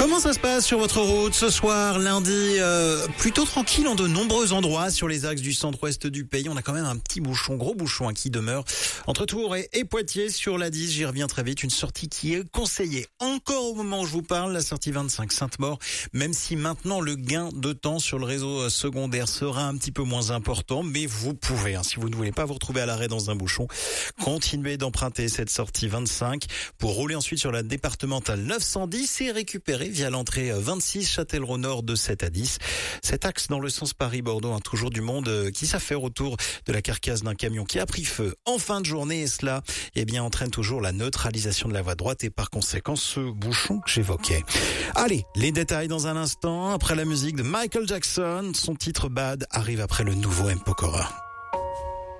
Comment ça se passe sur votre route ce soir, lundi plutôt tranquille en de nombreux endroits sur les axes du centre-ouest du pays. On a quand même un petit bouchon, gros bouchon qui demeure entre Tours et Poitiers sur la 10. J'y reviens très vite. Une sortie qui est conseillée. Encore au moment où je vous parle, la sortie 25 Sainte-Maure. Même si maintenant le gain de temps sur le réseau secondaire sera un petit peu moins important, mais vous pouvez, si vous ne voulez pas vous retrouver à l'arrêt dans un bouchon, continuer d'emprunter cette sortie 25 pour rouler ensuite sur la départementale 910 et récupérer via l'entrée 26 Châtellerault Nord de 7 à 10. Cet axe dans le sens Paris-Bordeaux, toujours du monde qui s'affaire autour de la carcasse d'un camion qui a pris feu en fin de journée et cela, entraîne toujours la neutralisation de la voie droite et par conséquent ce bouchon que j'évoquais. Allez, les détails dans un instant. Après la musique de Michael Jackson, son titre Bad arrive après le nouveau M. Pokora.